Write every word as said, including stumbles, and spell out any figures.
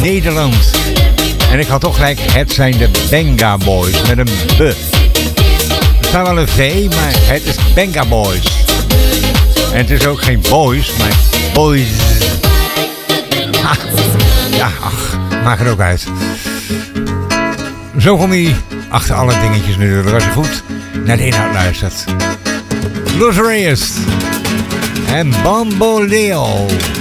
Nederland. En ik had toch gelijk, het zijn de Benga Boys met een B. Er staat wel een V, maar het is Benga Boys. En het is ook geen boys, maar boys. Ah, ja, ach, maakt het ook uit. Zo kom je achter alle dingetjes natuurlijk, als je goed naar de inhoud luistert. Los Reyes en Bamboleo.